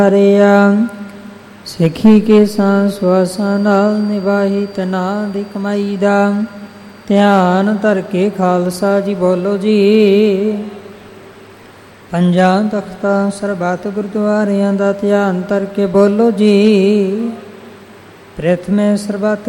ਸਿੱਖੀ ਕੇ ਸਵਾਸਾਂ ਨਾਲ ਨਿਭਾਹੀ ਤਨਾ ਦੀ ਕਮਾਈ ਦਾ। ਧਿਆਨ ਧਰ ਕੇ ਖਾਲਸਾ ਜੀ ਬੋਲੋ ਜੀ। ਪੰਜਾਂ ਤਖਤਾਂ ਸਰਬੱਤ ਗੁਰਦੁਆਰਿਆਂ ਦਾ ਧਿਆਨ ਧਰ ਕੇ ਬੋਲੋ ਜੀ। ਪ੍ਰਥਮੇ ਸਰਬੱਤ